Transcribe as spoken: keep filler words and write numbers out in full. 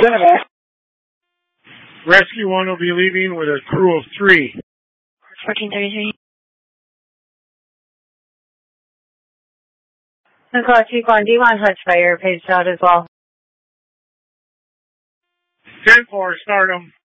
Rescue one will be leaving with a crew of three. fourteen thirty-three. Nicole T-Quan, do you want touch by your page out as well? ten four, start 'em.